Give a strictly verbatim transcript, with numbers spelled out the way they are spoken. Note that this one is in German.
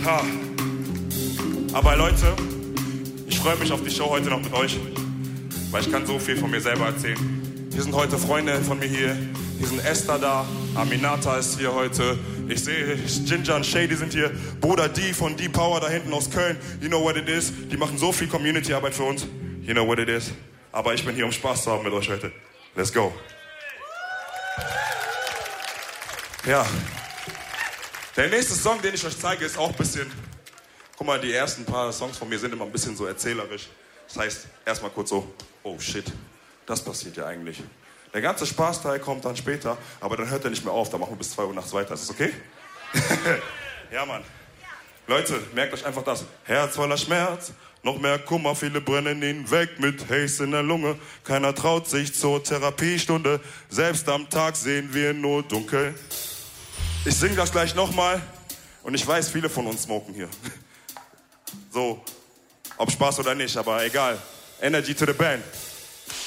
Ha. Aber Leute, ich freue mich auf die Show heute noch mit euch, weil ich kann so viel von mir selber erzählen. Hier sind heute Freunde von mir hier. Hier sind Esther da, Aminata ist hier heute. Ich sehe, Ginger und Shady sind hier. Bruder D von D-Power da hinten aus Köln. You know what it is. Die machen so viel Community-Arbeit für uns. You know what it is. Aber ich bin hier, um Spaß zu haben mit euch heute. Let's go. Ja. Der nächste Song, den ich euch zeige, ist auch ein bisschen... Guck mal, die ersten paar Songs von mir sind immer ein bisschen so erzählerisch. Das heißt, erstmal kurz so, oh shit, das passiert ja eigentlich. Der ganze Spaßteil kommt dann später, aber dann hört er nicht mehr auf. Dann machen wir bis zwei Uhr nachts weiter. Ist das okay? Ja, Mann. Leute, merkt euch einfach das. Herz voller Schmerz, noch mehr Kummer, viele brennen ihn weg mit Haze in der Lunge. Keiner traut sich zur Therapiestunde, selbst am Tag sehen wir nur dunkel. Ich sing das gleich nochmal und ich weiß, viele von uns smoken hier. So, ob Spaß oder nicht, aber egal. Energy to the band.